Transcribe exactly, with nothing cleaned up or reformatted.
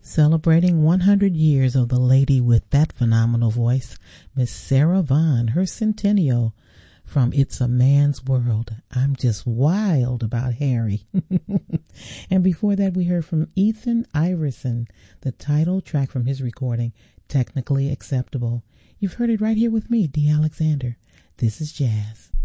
Celebrating one hundred years of the lady with that phenomenal voice, Miss Sarah Vaughan, her centennial from It's a Man's World. I'm just wild about Harry. And before that, we heard from Ethan Iverson, the title track from his recording, Technically Acceptable. You've heard it right here with me, Dee Alexander. This is Jazz.